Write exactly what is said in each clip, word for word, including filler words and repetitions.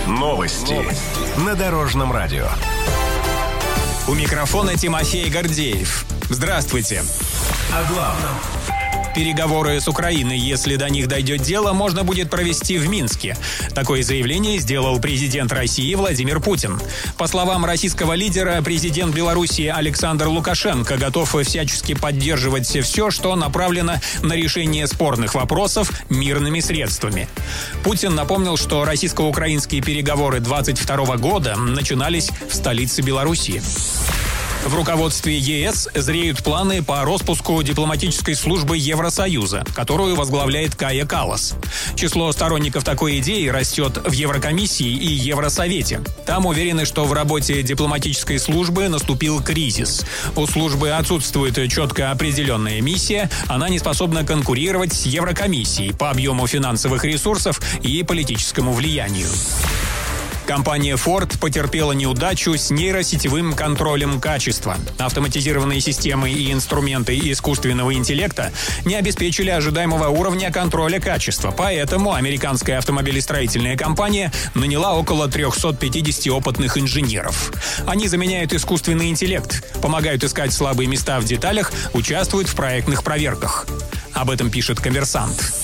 Новости на Дорожном радио. У микрофона Тимофей Гордеев. Здравствуйте. О главном. Переговоры с Украиной, если до них дойдет дело, можно будет провести в Минске. Такое заявление сделал президент России Владимир Путин. По словам российского лидера, президент Беларуси Александр Лукашенко готов всячески поддерживать все, что направлено на решение спорных вопросов мирными средствами. Путин напомнил, что российско-украинские переговоры двадцать второго года начинались в столице Белоруссии. В руководстве ЕС зреют планы по распуску дипломатической службы Евросоюза, которую возглавляет Кая Каллас. Число сторонников такой идеи растет в Еврокомиссии и Евросовете. Там уверены, что в работе дипломатической службы наступил кризис. У службы отсутствует четко определенная миссия, она не способна конкурировать с Еврокомиссией по объему финансовых ресурсов и политическому влиянию. Компания Ford потерпела неудачу с нейросетевым контролем качества. Автоматизированные системы и инструменты искусственного интеллекта не обеспечили ожидаемого уровня контроля качества. Поэтому американская автомобилестроительная компания наняла около триста пятьдесят опытных инженеров. Они заменяют искусственный интеллект, помогают искать слабые места в деталях, участвуют в проектных проверках. Об этом пишет «Коммерсант».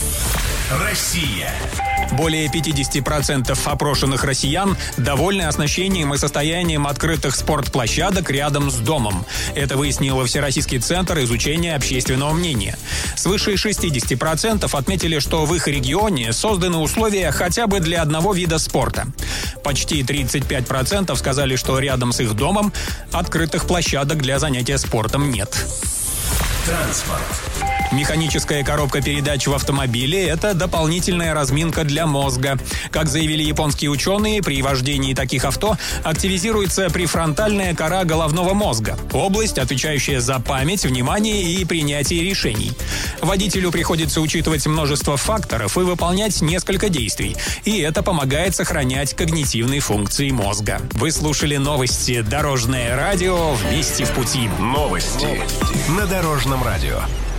Россия. Более пятьдесят процентов опрошенных россиян довольны оснащением и состоянием открытых спортплощадок рядом с домом. Это выяснил Всероссийский центр изучения общественного мнения. Свыше шестьдесят процентов отметили, что в их регионе созданы условия хотя бы для одного вида спорта. Почти тридцать пять процентов сказали, что рядом с их домом открытых площадок для занятия спортом нет. Транспорт. Механическая коробка передач в автомобиле – это дополнительная разминка для мозга. Как заявили японские ученые, при вождении таких авто активизируется префронтальная кора головного мозга – область, отвечающая за память, внимание и принятие решений. Водителю приходится учитывать множество факторов и выполнять несколько действий. И это помогает сохранять когнитивные функции мозга. Вы слушали новости «Дорожное радио». Вместе в пути. Новости на Дорожном радио.